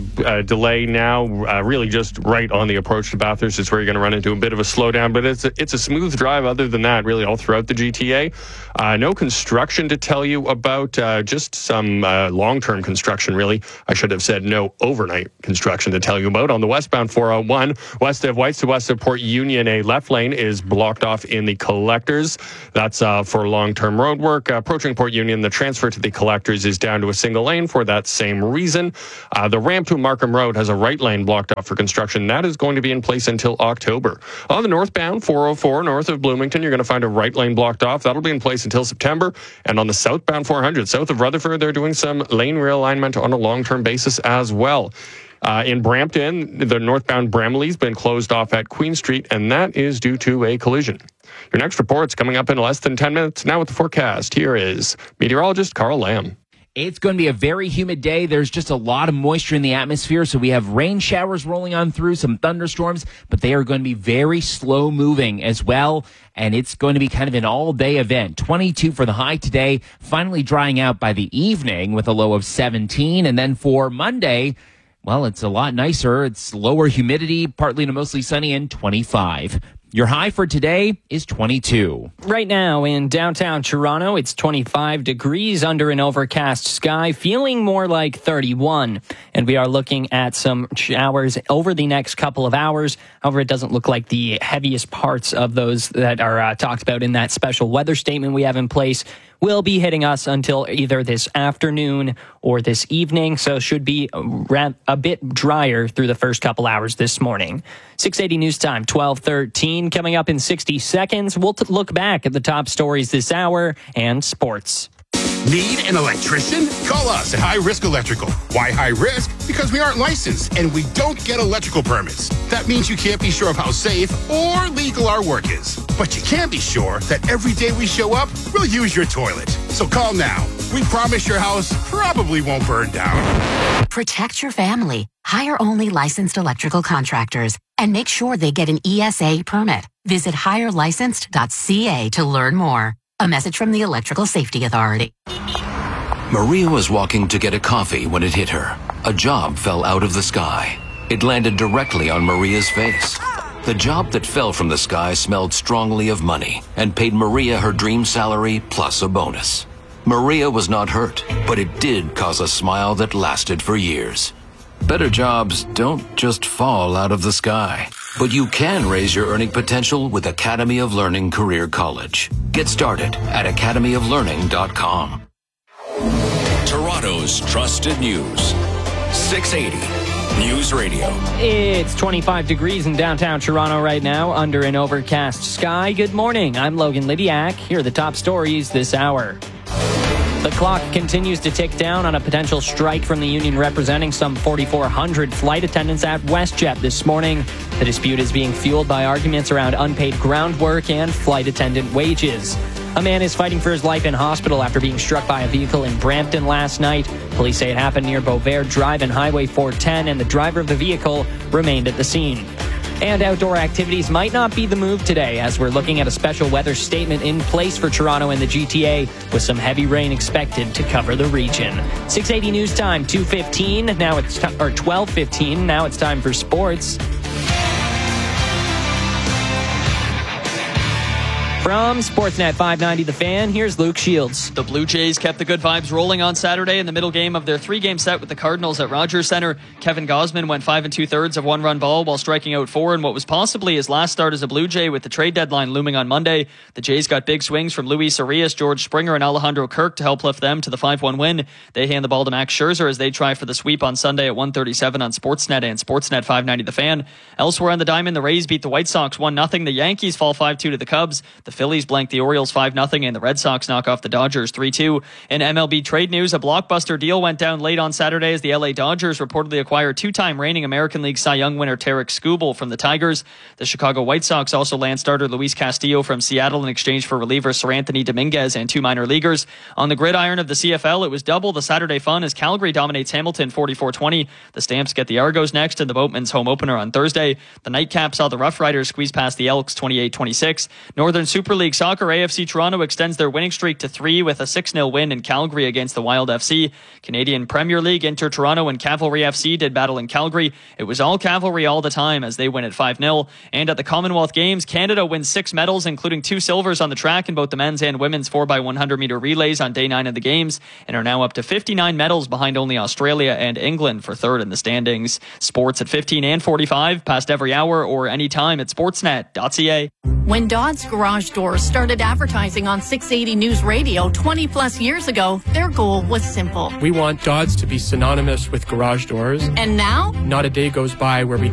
delay now. Really just right on the approach to Bathurst is where you're going to run into a bit of a slowdown. But it's a smooth drive other than that, really all throughout the GTA. No construction to tell you about, just some long-term construction, really. I should have said no overnight construction to tell you about. On the westbound 401, west of Whites to west of Port Union, a left lane is blocked off in the collectors. That's for long-term road work. Approaching Port Union, the transfer to the collectors is down to a single lane for that same reason. The ramp to Markham Road has a right lane blocked off for construction. That is going to be in place until October. On the northbound 404 north of Bloomington, you're going to find a right lane blocked off. That'll be in place until September. And on the southbound 400 south of Rutherford, they're doing some lane realignment on a long-term basis as well. In Brampton, the northbound Bramley's been closed off at Queen Street, and that is due to a collision. Your next report's coming up in less than 10 minutes. Now with the forecast, here is meteorologist Carl Lamb. It's going to be a very humid day. There's just a lot of moisture in the atmosphere, so we have rain showers rolling on through, some thunderstorms, but they are going to be very slow moving as well, and it's going to be kind of an all-day event. 22 for the high today, finally drying out by the evening with a low of 17, and then for Monday, well, it's a lot nicer. It's lower humidity, partly to mostly sunny, and 25. Your high for today is 22. Right now in downtown Toronto, it's 25 degrees under an overcast sky, feeling more like 31. And we are looking at some showers over the next couple of hours. However, it doesn't look like the heaviest parts of those that are talked about in that special weather statement we have in place will be hitting us until either this afternoon or this evening, so should be a bit drier through the first couple hours this morning. 680 News Time, 12:13. Coming up in 60 seconds, we'll look back at the top stories this hour and sports. Need an electrician? Call us at High Risk Electrical. Why high risk? Because we aren't licensed and we don't get electrical permits. That means you can't be sure of how safe or legal our work is. But you can be sure that every day we show up, we'll use your toilet. So call now. We promise your house probably won't burn down. Protect your family. Hire only licensed electrical contractors and make sure they get an ESA permit. Visit hirelicensed.ca to learn more. A message from the Electrical Safety Authority. Maria was walking to get a coffee when it hit her. A job fell out of the sky. It landed directly on Maria's face. The job that fell from the sky smelled strongly of money and paid Maria her dream salary plus a bonus. Maria was not hurt, but it did cause a smile that lasted for years. Better jobs don't just fall out of the sky, but you can raise your earning potential with Academy of Learning Career College. Get started at academyoflearning.com. Toronto's trusted news. 680 News Radio. It's 25 degrees in downtown Toronto right now under an overcast sky. Good morning. I'm Logan Lidiak. Here are the top stories this hour. The clock continues to tick down on a potential strike from the union representing some 4,400 flight attendants at WestJet this morning. The dispute is being fueled by arguments around unpaid groundwork and flight attendant wages. A man is fighting for his life in hospital after being struck by a vehicle in Brampton last night. Police say it happened near Beauvert Drive and Highway 410, and the driver of the vehicle remained at the scene. And outdoor activities might not be the move today, as we're looking at a special weather statement in place for Toronto and the GTA, with some heavy rain expected to cover the region. 680 News Time, 2:15. Now it's 12:15. Now it's time for sports. From Sportsnet 590 The Fan, here's Luke Shields. The Blue Jays kept the good vibes rolling on Saturday in the middle game of their 3-game set with the Cardinals at Rogers Centre. Kevin Gausman went 5 2/3 of one-run ball while striking out 4 in what was possibly his last start as a Blue Jay, with the trade deadline looming on Monday. The Jays got big swings from Luis Arias, George Springer, and Alejandro Kirk to help lift them to the 5-1 win. They hand the ball to Max Scherzer as they try for the sweep on Sunday at 1:37 on Sportsnet and Sportsnet 590 The Fan. Elsewhere on the diamond, the Rays beat the White Sox 1-0. The Yankees fall 5-2 to the Cubs. The Phillies blank the Orioles 5-0, and the Red Sox knock off the Dodgers 3-2. In MLB trade news, a blockbuster deal went down late on Saturday as the LA Dodgers reportedly acquired two-time reigning American League Cy Young winner Tarek Skubal from the Tigers. The Chicago White Sox also land starter Luis Castillo from Seattle in exchange for reliever Sir Anthony Dominguez and two minor leaguers. On the gridiron of the CFL, it was double the Saturday fun as Calgary dominates Hamilton 44-20. The Stamps get the Argos next in the Boatman's home opener on Thursday. The nightcap saw the Rough Riders squeeze past the Elks 28-26. Northern Super League Soccer, AFC Toronto extends their winning streak to 3 with a 6-0 win in Calgary against the Wild FC. Canadian Premier League, Inter Toronto and Cavalry FC did battle in Calgary. It was all Cavalry all the time as they win at 5-0. And at the Commonwealth Games, Canada wins 6 medals, including 2 silvers on the track in both the men's and women's 4x100 meter relays on day 9 of the Games, and are now up to 59 medals behind only Australia and England for third in the standings. Sports at 15 and 45, past every hour or anytime at sportsnet.ca. When Dodds Garage Doors started advertising on 680 News Radio 20 plus years ago, their goal was simple. We want Dodds to be synonymous with garage doors. And now? Not a day goes by where we